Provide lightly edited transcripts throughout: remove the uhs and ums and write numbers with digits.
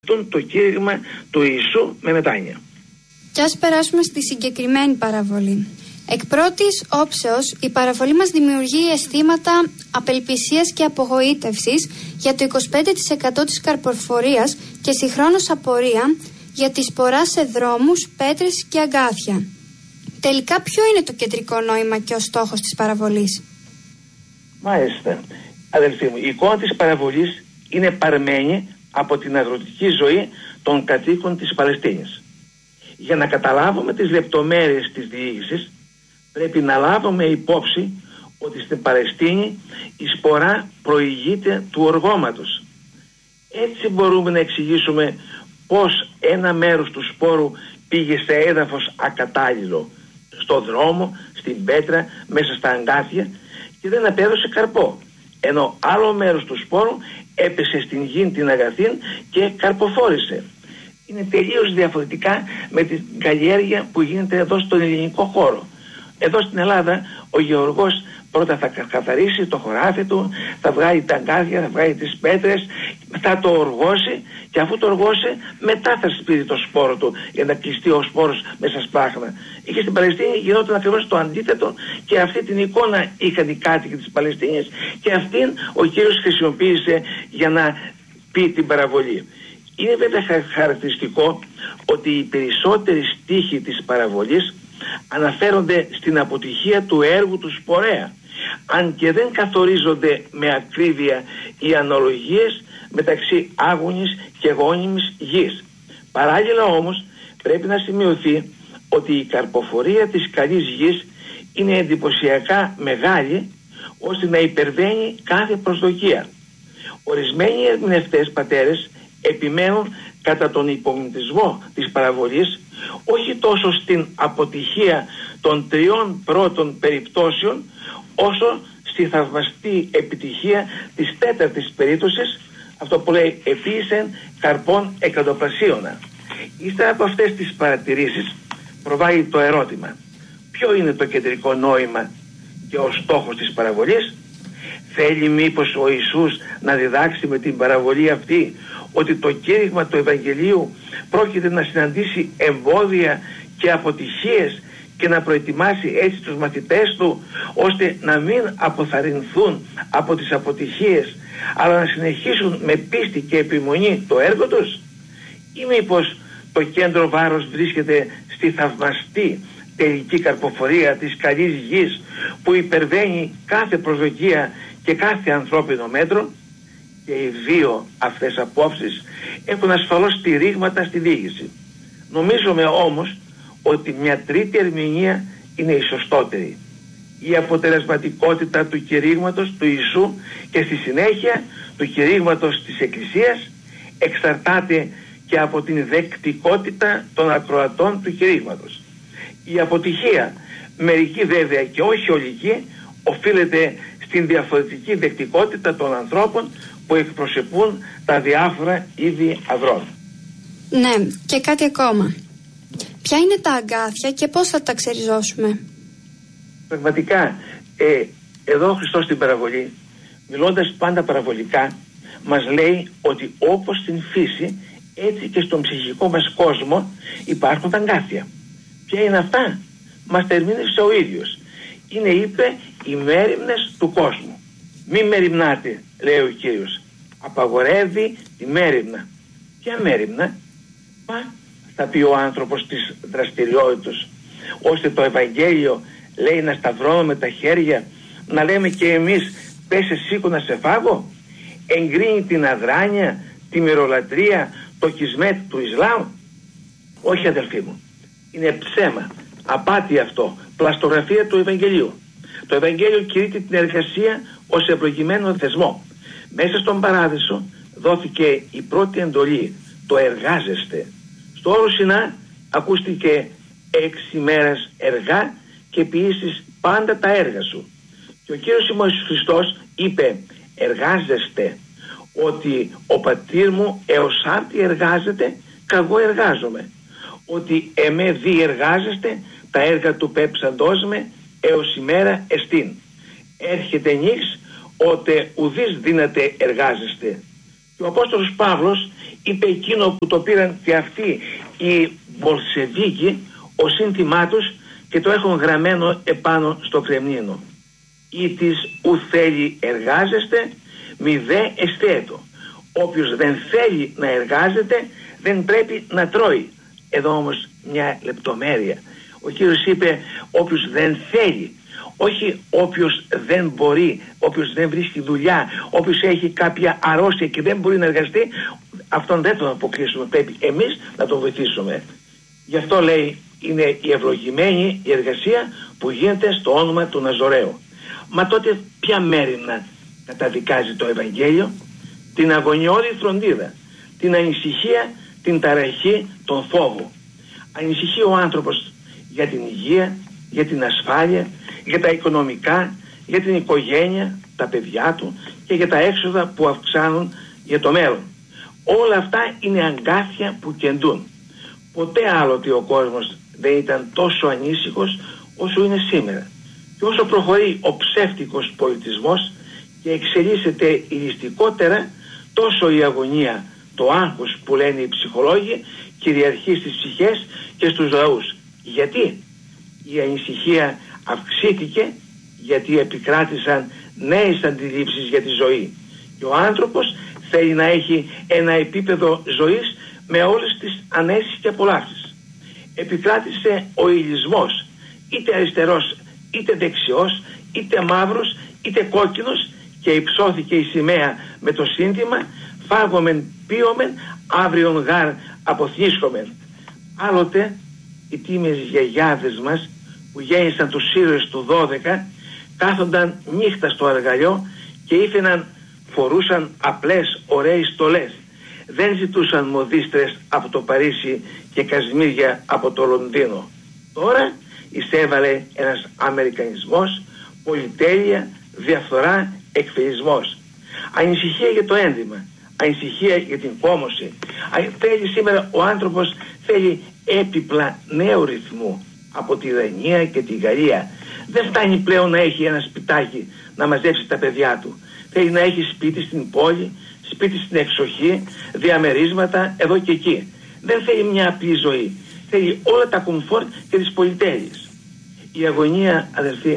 το κήρυγμα του Ιησού με μετάνοια. Και ας περάσουμε στη συγκεκριμένη παραβολή. Εκ πρώτης όψεως, η παραβολή μας δημιουργεί αισθήματα απελπισίας και απογοήτευσης για το 25% της καρποφορίας και συγχρόνως απορία για τη σπορά σε δρόμους, πέτρες και αγκάθια. Τελικά, ποιο είναι το κεντρικό νόημα και ο στόχος της παραβολής? Μάλιστα. Αδελφοί μου, η εικόνα της παραβολής είναι παρμένη από την αγροτική ζωή των κατοίκων της Παλαιστίνης. Για να καταλάβουμε τις λεπτομέρειες της διήγησης, πρέπει να λάβουμε υπόψη ότι στην Παλαιστίνη η σπορά προηγείται του οργώματος. Έτσι μπορούμε να εξηγήσουμε πως ένα μέρος του σπόρου πήγε σε έδαφος ακατάλληλο, στο δρόμο, στην πέτρα, μέσα στα αγκάθια και δεν απέδωσε καρπό, ενώ άλλο μέρος του σπόρου έπεσε στην γη την αγαθήν και καρποφόρησε. Είναι τελείως διαφορετικά με την καλλιέργεια που γίνεται εδώ στον ελληνικό χώρο. Εδώ στην Ελλάδα ο γεωργός πρώτα θα καθαρίσει το χωράφι του, θα βγάλει τα αγκάθια, θα βγάλει τις πέτρες, θα το οργώσει και αφού το οργώσει μετά θα σπείρει το σπόρο του για να κλειστεί ο σπόρος μέσα σπλάχνα. Και στην Παλαιστίνη γινόταν ακριβώς το αντίθετο και αυτή την εικόνα είχαν οι κάτοικοι της Παλαιστίνης και αυτήν ο Κύριος χρησιμοποίησε για να πει την παραβολή. Είναι βέβαια χαρακτηριστικό ότι οι περισσότεροι στίχοι της παραβολής αναφέρονται στην αποτυχία του έργου του σπορέα, αν και δεν καθορίζονται με ακρίβεια οι αναλογίες μεταξύ άγονης και γόνιμης γης. Παράλληλα όμως πρέπει να σημειωθεί ότι η καρποφορία της καλής γης είναι εντυπωσιακά μεγάλη ώστε να υπερβαίνει κάθε προσδοκία. Ορισμένοι ερμηνευτές πατέρες επιμένουν κατά τον υπομνητισμό της παραβολής όχι τόσο στην αποτυχία των 3 πρώτων περιπτώσεων όσο στη θαυμαστή επιτυχία της 4ης περίπτωσης, αυτό που λέει επίησεν καρπών εκατοπλασίωνα. Ύστερα από αυτές τις παρατηρήσεις προβάλλει το ερώτημα: ποιο είναι το κεντρικό νόημα και ο στόχος της παραβολής? Θέλει μήπως ο Ιησούς να διδάξει με την παραβολή αυτή ότι το κήρυγμα του Ευαγγελίου πρόκειται να συναντήσει εμπόδια και αποτυχίες και να προετοιμάσει έτσι τους μαθητές του ώστε να μην αποθαρρυνθούν από τις αποτυχίες αλλά να συνεχίσουν με πίστη και επιμονή το έργο τους? Ή μήπως το κέντρο βάρος βρίσκεται στη θαυμαστή τελική καρποφορία της καλής γης που υπερβαίνει κάθε προσδοκία και κάθε ανθρώπινο μέτρο? Και οι δύο αυτές απόψεις έχουν ασφαλώς στηρίγματα στη διήγηση. Νομίζουμε όμως ότι μια τρίτη ερμηνεία είναι η σωστότερη. Η αποτελεσματικότητα του κηρύγματος του Ιησού και στη συνέχεια του κηρύγματος της Εκκλησίας εξαρτάται και από την δεκτικότητα των ακροατών του κηρύγματος. Η αποτυχία, μερική βέβαια και όχι ολική, οφείλεται στην διαφορετική δεκτικότητα των ανθρώπων που εκπροσωπούν τα διάφορα είδη αδρών. Ναι, και κάτι ακόμα. Ποια είναι τα αγκάθια και πώς θα τα ξεριζώσουμε? Πραγματικά, εδώ ο Χριστός στην παραβολή, μιλώντας πάντα παραβολικά, μας λέει ότι όπως στην φύση, έτσι και στον ψυχικό μας κόσμο υπάρχουν αγκάθια. Ποια είναι αυτά? Μας τα ερμήνευσε ο ίδιος. Είναι, είπε, οι μέριμνες του κόσμου. Μη μεριμνάτε, λέει ο Κύριος. Απαγορεύει τη μέριμνα. Ποια μέριμνα? Θα πει ο άνθρωπος της δραστηριότητας, ώστε το Ευαγγέλιο λέει να σταυρώνουμε τα χέρια, να λέμε και εμείς πέσε σήκω να σε φάγω? Εγκρίνει την αδράνεια, τη μυρολατρεία, το κισμέτ του Ισλάμ? Όχι, αδελφοί μου, είναι ψέμα, απάτη αυτό, πλαστογραφία του Ευαγγελίου. Το Ευαγγέλιο κηρύττει την εργασία ως ευλογημένο θεσμό. Μέσα στον Παράδεισο δόθηκε η πρώτη εντολή, το εργάζεστε. Στο όρο Σινά ακούστηκε 6 μέρες εργά και ποιήσεις πάντα τα έργα σου. Και ο Κύριος Ιησούς Χριστός είπε εργάζεστε, ότι ο πατήρ μου έως άρτη εργάζεται και εγώ εργάζομαι. Ότι εμέ διεργάζεστε τα έργα του πέψαντός με έως ημέρα εστίν. Έρχεται νύχς, ότε ουδείς δύναται εργάζεστε. Και ο Απόστολος Παύλος είπε εκείνο που το πήραν και αυτοί οι Βολσεβίκοι ως σύνθημά τους και το έχουν γραμμένο επάνω στο κρεμνίνο. Ή της ου θέλει εργάζεστε, μη δε εστέτο. Όποιος δεν θέλει να εργάζεται δεν πρέπει να τρώει. Εδώ όμως μια λεπτομέρεια. Ο Κύριος είπε όποιος δεν θέλει, όχι όποιος δεν μπορεί, όποιος δεν βρίσκει δουλειά, όποιος έχει κάποια αρρώστια και δεν μπορεί να εργαστεί, αυτόν δεν τον αποκλείσουμε, πρέπει εμείς να τον βοηθήσουμε. Γι' αυτό λέει είναι η ευλογημένη η εργασία που γίνεται στο όνομα του Ναζωραίου. Μα τότε ποια μέριμνα καταδικάζει το Ευαγγέλιο? Την αγωνιώδη φροντίδα, την ανησυχία, την ταραχή, τον φόβο. Ανησυχεί ο άνθρωπος για την υγεία, για την ασφάλεια, για τα οικονομικά, για την οικογένεια, τα παιδιά του και για τα έξοδα που αυξάνουν για το μέλλον. Όλα αυτά είναι αγκάθια που κεντούν. Ποτέ άλλοτε ο κόσμος δεν ήταν τόσο ανήσυχος όσο είναι σήμερα. Και όσο προχωρεί ο ψεύτικος πολιτισμός και εξελίσσεται ηλιστικότερα, τόσο η αγωνία, το άγχος που λένε οι ψυχολόγοι, κυριαρχεί στις ψυχές και στους λαούς. Γιατί? Η ανησυχία αυξήθηκε γιατί επικράτησαν νέες αντιλήψεις για τη ζωή. Και ο άνθρωπος θέλει να έχει ένα επίπεδο ζωής με όλες τις ανέσεις και απολαύσεις. Επικράτησε ο ηλισμός, είτε αριστερός, είτε δεξιός, είτε μαύρος, είτε κόκκινος, και υψώθηκε η σημαία με το σύνθημα «Φάγομεν, πίωμεν, αύριον γάρ αποθνίσκομεν». Άλλοτε οι τίμες γιαγιάδες μας που γέννησαν τους ήρωες του 12 κάθονταν νύχτα στο αργαλιό και φορούσαν απλές ωραίες στολές. Δεν ζητούσαν μοδίστρες από το Παρίσι και κασμίρια από το Λονδίνο. Τώρα εισέβαλε ένας αμερικανισμός, πολυτέλεια, διαφθορά, εκφυλισμός. Ανησυχία για το ένδυμα, ανησυχία για την κόμωση. Θέλει σήμερα ο άνθρωπος, θέλει έπιπλα νέου ρυθμού από τη Δανία και τη Γαλλία. Δεν φτάνει πλέον να έχει ένα σπιτάκι να μαζέψει τα παιδιά του. Θέλει να έχει σπίτι στην πόλη, σπίτι στην εξοχή, διαμερίσματα εδώ και εκεί. Δεν θέλει μια απλή ζωή. Θέλει όλα τα κομφόρ και τις πολυτέλειες. Η αγωνία, αδελφοί,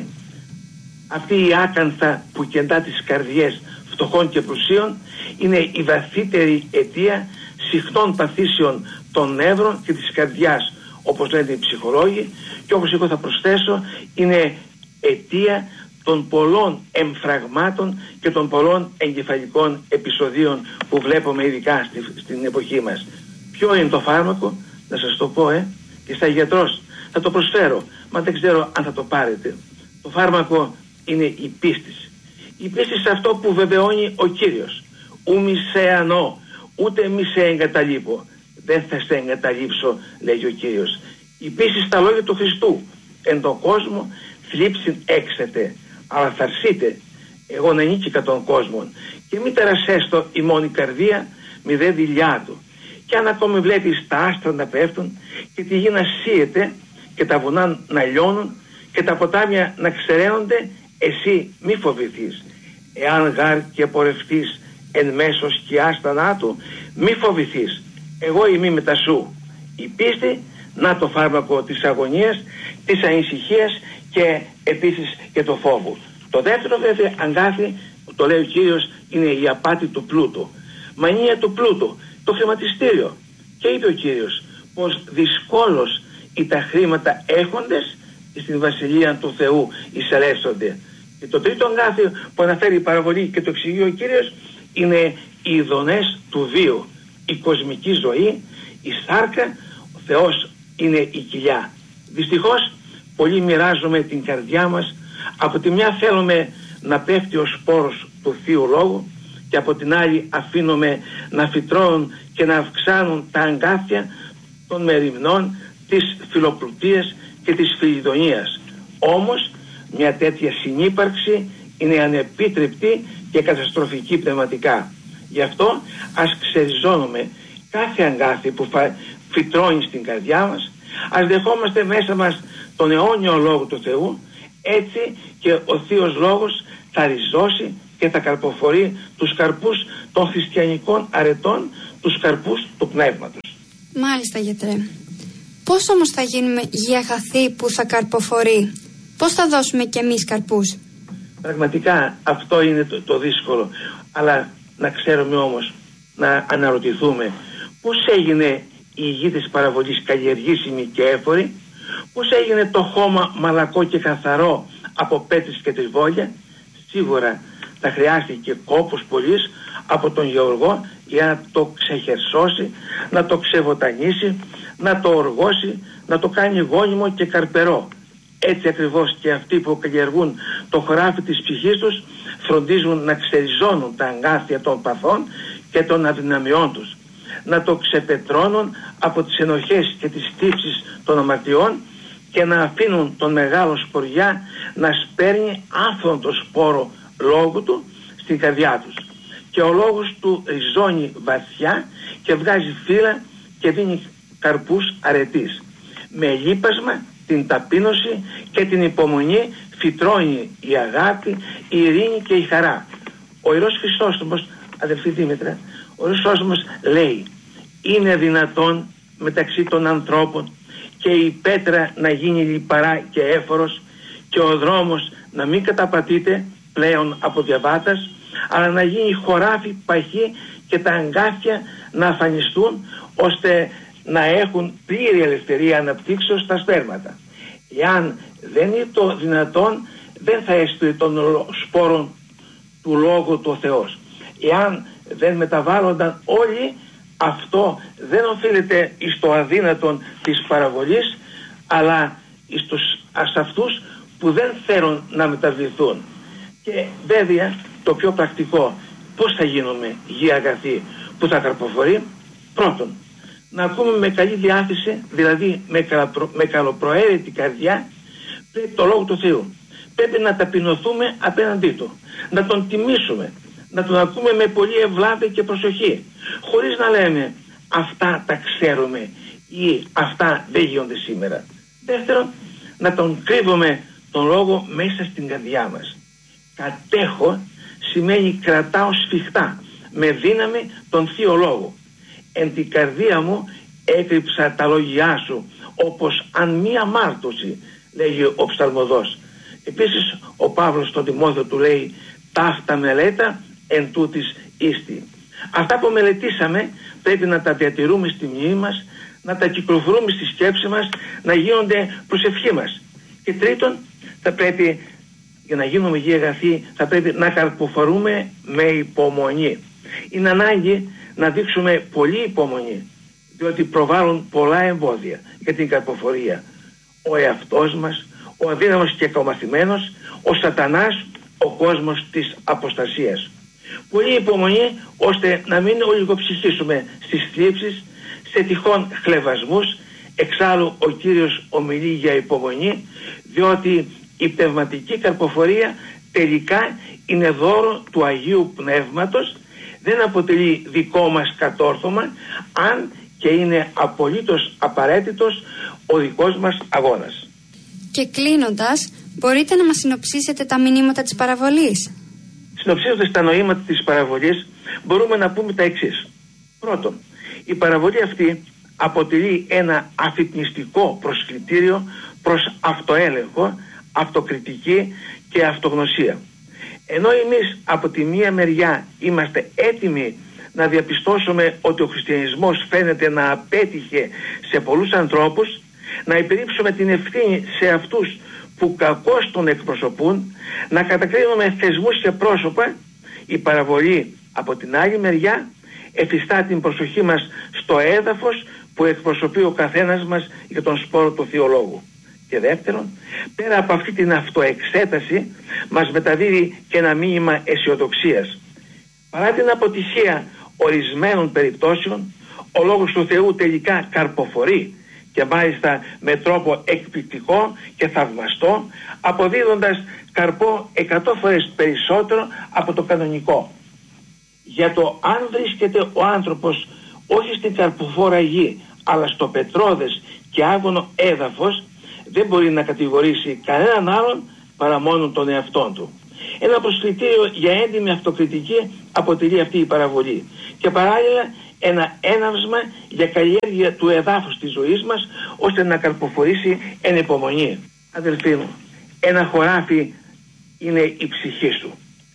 αυτή η άκανθα που κεντά τις καρδιές φτωχών και πλουσίων, είναι η βαθύτερη αιτία συχνών παθήσεων των νεύρων και της καρδιάς, όπως λένε οι ψυχολόγοι, και όπως εγώ θα προσθέσω, είναι αιτία των πολλών εμφραγμάτων και των πολλών εγκεφαλικών επεισοδίων που βλέπουμε ειδικά στην εποχή μας. Ποιο είναι το φάρμακο? Να σας το πω, και σαν γιατρός θα το προσφέρω, μα δεν ξέρω αν θα το πάρετε. Το φάρμακο είναι η πίστη. Η πίστη σε αυτό που βεβαιώνει ο Κύριος. Ου μη σε ανώ, ούτε μη σε εγκαταλείπω. Δεν θα σε εγκαταλείψω, λέγει ο Κύριος. Η πίστη στα λόγια του Χριστού. Εν τον κόσμο θλίψην έξετε, αλλά θα αρσείτε. Εγώ να νίκηκα των κόσμων. Και μη τερασέστο η μόνη καρδία, μη δε δειλιά του. Και αν ακόμη βλέπεις τα άστρα να πέφτουν και τη γη να σύεται και τα βουνά να λιώνουν και τα ποτάμια να ξεραίνονται, εσύ μη φοβηθείς. Εάν γάρ και πορευτείς εν μέσω σκιάς θανάτου, μη φοβηθείς. Εγώ είμαι μετά σου. Η πίστη, να το φάρμακο της αγωνίας, της ανησυχίας και επίσης και το φόβου. Το δεύτερο βέβαια αγκάθι, το λέει ο Κύριος, είναι η απάτη του πλούτου. Μανία του πλούτου, το χρηματιστήριο. Και είπε ο Κύριος πως δυσκόλως οι τα χρήματα έχοντες στην Βασιλεία του Θεού εισελεύσονται. Και το τρίτο αγκάθι που αναφέρει η παραβολή και το εξηγεί ο Κύριος είναι οι ειδονές του βίου. Η κοσμική ζωή, η σάρκα, ο Θεός είναι η κοιλιά. Δυστυχώς πολλοί μοιράζουμε την καρδιά μας. Από τη μια θέλουμε να πέφτει ο σπόρος του Θείου Λόγου και από την άλλη αφήνουμε να φυτρώνουν και να αυξάνουν τα αγκάθια των μεριμνών, της φιλοπλουτίας και της φιλιδονίας. Όμως μια τέτοια συνύπαρξη είναι ανεπίτρεπτη και καταστροφική πνευματικά. Γι' αυτό ας ξεριζώνουμε κάθε αγκάθι που φυτρώνει στην καρδιά μας, ας δεχόμαστε μέσα μας τον αιώνιο Λόγο του Θεού, έτσι και ο Θείος Λόγος θα ριζώσει και θα καρποφορεί τους καρπούς των χριστιανικών αρετών, τους καρπούς του πνεύματος. Μάλιστα, γιατρέ. Πώς όμως θα γίνουμε γη αγαθή που θα καρποφορεί? Πώς θα δώσουμε κι εμείς καρπούς? Πραγματικά αυτό είναι το δύσκολο. Αλλά να ξέρουμε όμως, να αναρωτηθούμε πώς έγινε η γη της παραβολής καλλιεργήσιμη και έφορη, πώς έγινε το χώμα μαλακό και καθαρό από πέτρες και τριβόλια. Σίγουρα θα χρειάστηκε κόπος πολύς από τον γεωργό για να το ξεχερσώσει, να το ξεβοτανίσει, να το οργώσει, να το κάνει γόνιμο και καρπερό. Έτσι ακριβώς και αυτοί που καλλιεργούν το χωράφι της ψυχής τους φροντίζουν να ξεριζώνουν τα αγκάθια των παθών και των αδυναμιών τους, να το ξεπετρώνουν από τις ενοχές και τις τύψεις των αμαρτιών και να αφήνουν τον μεγάλο σποριά να σπέρνει άφθον το σπόρο λόγου του στην καρδιά τους. Και ο λόγος του ριζώνει βαθιά και βγάζει φύλλα και δίνει καρπούς αρετής. Με λείπασμα, την ταπείνωση και την υπομονή φυτρώνει η αγάπη, η ειρήνη και η χαρά. Ο Ιερός Χρυσόστομος, αδελφή Δήμητρα, ο Ιερός Χρυσόστομος λέει: είναι δυνατόν μεταξύ των ανθρώπων και η πέτρα να γίνει λιπαρά και έφορος και ο δρόμος να μην καταπατείται πλέον από διαβάτας, αλλά να γίνει χωράφι, παχύ και τα αγκάθια να αφανιστούν, ώστε να έχουν πλήρη ελευθερία αναπτύξεως στα σπέρματα. Εάν δεν είναι το δυνατόν, δεν θα έστωει των σπόρων του Λόγου του Θεός. Εάν δεν μεταβάλλονταν όλοι, αυτό δεν οφείλεται εις το αδύνατον της παραβολής, αλλά σε αυτούς που δεν θέλουν να μεταβληθούν. Και βέβαια το πιο πρακτικό, πώς θα γίνουμε γη αγαθή που θα καρποφορεί? Πρώτον, να ακούμε με καλή διάθεση, δηλαδή με καλοπροαίρετη καρδιά, το Λόγο του Θεού. Πρέπει να ταπεινωθούμε απέναντί του, να τον τιμήσουμε, να τον ακούμε με πολύ ευλάβεια και προσοχή, χωρίς να λέμε αυτά τα ξέρουμε ή αυτά δεν γίνονται σήμερα. Δεύτερον, να τον κρύβουμε τον Λόγο μέσα στην καρδιά μας. Κατέχω σημαίνει κρατάω σφιχτά με δύναμη τον Θείο Λόγο. Εν την καρδία μου έκρυψα τα λόγια σου, όπως αν μία μάρτωση, λέγει ο ψαλμοδός. Επίσης ο Παύλος στον Τιμόθεο του λέει: ταύτα μελέτα εν τούτης ίστη. Αυτά που μελετήσαμε πρέπει να τα διατηρούμε στη μνήμη μας, να τα κυκλοφορούμε στη σκέψη μας, να γίνονται προσευχή μας. Και τρίτον, θα πρέπει, για να γίνουμε γη αγαθή, θα πρέπει να καρποφορούμε με υπομονή. Είναι ανάγκη να δείξουμε πολύ υπομονή, διότι προβάλλουν πολλά εμπόδια για την καρποφορία. Ο εαυτός μας, ο αδύναμος και κακομαθημένος, ο σατανάς, ο κόσμος της αποστασίας. Πολύ υπομονή ώστε να μην ολιγοψυχήσουμε στις θλίψεις, σε τυχόν χλευασμούς. Εξάλλου ο Κύριος ομιλεί για υπομονή, διότι η πνευματική καρποφορία τελικά είναι δώρο του Αγίου Πνεύματος, δεν αποτελεί δικό μας κατόρθωμα, αν και είναι απολύτως απαραίτητος ο δικός μας αγώνας. Και κλείνοντας, μπορείτε να μας συνοψίσετε τα μηνύματα της παραβολής? Συνοψίζοντας τα νοήματα της παραβολής, μπορούμε να πούμε τα εξής. Πρώτον, η παραβολή αυτή αποτελεί ένα αφυπνιστικό προσκλητήριο προς αυτοέλεγχο, αυτοκριτική και αυτογνωσία. Ενώ εμείς από τη μία μεριά είμαστε έτοιμοι να διαπιστώσουμε ότι ο χριστιανισμός φαίνεται να απέτυχε σε πολλούς ανθρώπους, να επιρρύψουμε την ευθύνη σε αυτούς που κακώς τον εκπροσωπούν, να κατακρίνουμε θεσμούς και πρόσωπα, η παραβολή από την άλλη μεριά εφιστά την προσοχή μας στο έδαφος που εκπροσωπεί ο καθένας μας για τον σπόρο του Θείου Λόγου. Και δεύτερον, πέρα από αυτή την αυτοεξέταση, μας μεταδίδει και ένα μήνυμα αισιοδοξίας. Παρά την αποτυχία ορισμένων περιπτώσεων, ο Λόγος του Θεού τελικά καρποφορεί, και μάλιστα με τρόπο εκπληκτικό και θαυμαστό, αποδίδοντας καρπό 100 φορές περισσότερο από το κανονικό. Για το αν βρίσκεται ο άνθρωπος όχι στην καρποφόρα γη, αλλά στο πετρώδες και άγωνο έδαφος, δεν μπορεί να κατηγορήσει κανέναν άλλον παρά μόνο τον εαυτόν του. Ένα προσκλητήριο για έντιμη αυτοκριτική αποτελεί αυτή η παραβολή και παράλληλα ένα έναυσμα για καλλιέργεια του εδάφους της ζωής μας, ώστε να καρποφορήσει εν υπομονή. Αδελφοί μου, ένα χωράφι είναι η ψυχή σου.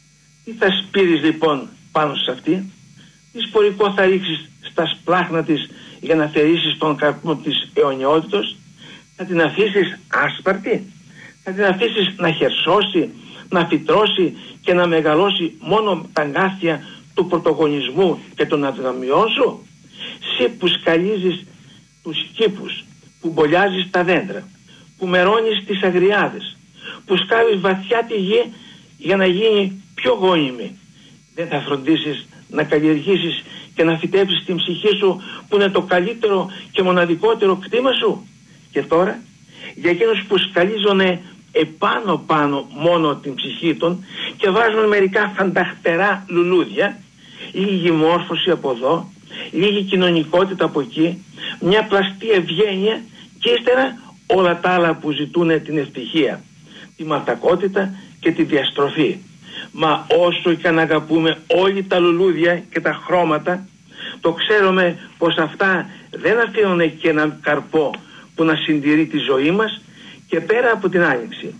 Τι θα σπείρεις λοιπόν πάνω σε αυτή? Τι σπορικό θα ρίξεις στα σπλάχνα της για να θερήσεις τον καρπό της αιωνιότητος? Θα την αφήσεις άσπαρτη? Θα την αφήσεις να χερσώσει, να φυτρώσει και να μεγαλώσει μόνο τα αγκάθια του πρωτογονισμού και των αδυναμιών σου? Συ που σκαλίζεις τους κήπους, που μπολιάζεις τα δέντρα, που μερώνεις τις αγριάδες, που σκάβεις βαθιά τη γη για να γίνει πιο γόνιμη, δεν θα φροντίσεις να καλλιεργήσεις και να φυτέψεις την ψυχή σου, που είναι το καλύτερο και μοναδικότερο κτήμα σου? Και τώρα, για εκείνους που σκαλίζονται επάνω πάνω μόνο την ψυχή των και βάζουν μερικά φανταχτερά λουλούδια, λίγη μόρφωση από εδώ, λίγη κοινωνικότητα από εκεί, μια πλαστή ευγένεια και ύστερα όλα τα άλλα που ζητούν την ευτυχία, τη μαλτακότητα και τη διαστροφή. Μα όσο και αν αγαπούμε όλοι τα λουλούδια και τα χρώματα, το ξέρουμε πως αυτά δεν αφήνουν και έναν καρπό που να συντηρεί τη ζωή μας και πέρα από την άνοιξη.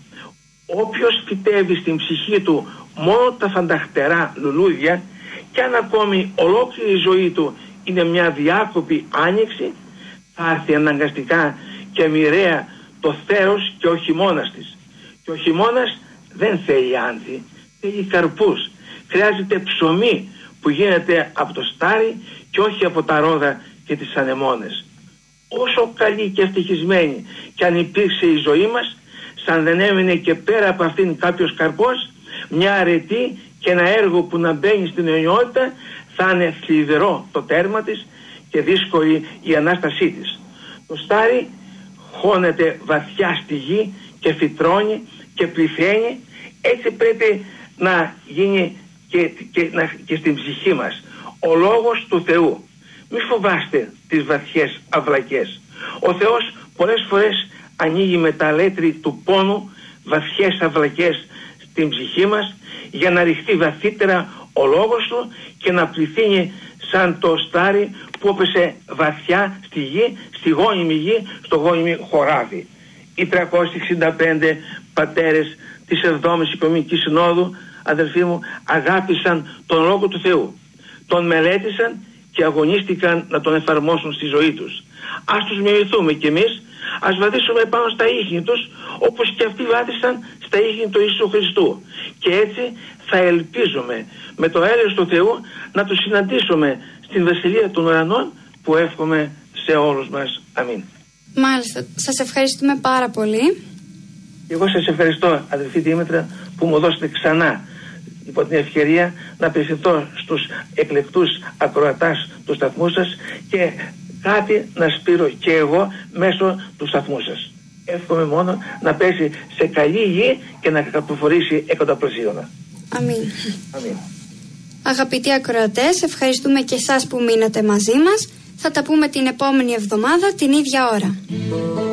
Όποιος φυτεύει στην ψυχή του μόνο τα φανταχτερά λουλούδια, και αν ακόμη ολόκληρη η ζωή του είναι μια διάκοπη άνοιξη, θα έρθει αναγκαστικά και μοιραία το θέρος και ο χειμώνας της. Και ο χειμώνας δεν θέλει άνθη, θέλει καρπούς. Χρειάζεται ψωμί που γίνεται από το στάρι και όχι από τα ρόδα και τις ανεμόνες. Όσο καλή και ευτυχισμένη κι αν υπήρξε η ζωή μας, σαν δεν έμεινε και πέρα από αυτήν κάποιος καρπός, μια αρετή και ένα έργο που να μπαίνει στην αιωνιότητα, θα είναι θλιβερό το τέρμα της και δύσκολη η ανάστασή της. Το στάρι χώνεται βαθιά στη γη και φυτρώνει και πληθαίνει. Έτσι πρέπει να γίνει και στην ψυχή μας ο λόγος του Θεού. Μη φοβάστε τις βαθιές αυλακές. Ο Θεός πολλές φορές ανοίγει με τα αλέτρι του πόνου βαθιές αυλακές στην ψυχή μας για να ρηχθεί βαθύτερα ο λόγος του και να πληθύνει σαν το στάρι που έπεσε βαθιά στη γη, στη γόνιμη γη, στο γόνιμη χωράφι. Οι 365 πατέρες της 7ης Οικουμενικής Συνόδου, αδελφοί μου, αγάπησαν τον Λόγο του Θεού. Τον μελέτησαν και αγωνίστηκαν να τον εφαρμόσουν στη ζωή τους. Ας τους μιμηθούμε κι εμείς, ας βαδίσουμε πάνω στα ίχνη τους, όπως και αυτοί βάδισαν στα ίχνη του Ιησού Χριστού. Και έτσι θα ελπίζουμε με το έλεος του Θεού να τους συναντήσουμε στην Βασιλεία των Ουρανών, που εύχομαι σε όλους μας. Αμήν. Μάλιστα. Σας ευχαριστούμε πάρα πολύ. Εγώ σας ευχαριστώ, αδελφή Δήμητρα, που μου δώσετε ξανά υπό την ευκαιρία να απευθυνθώ στους εκλεκτούς ακροατάς του σταθμού σας και κάτι να σπείρω και εγώ μέσω του σταθμού σας. Εύχομαι μόνο να πέσει σε καλή γη και να κακοφορήσει εκαταπλασίωνα. Αμήν. Αμήν. Αγαπητοί ακροατές, ευχαριστούμε και εσάς που μείνατε μαζί μας. Θα τα πούμε την επόμενη εβδομάδα την ίδια ώρα.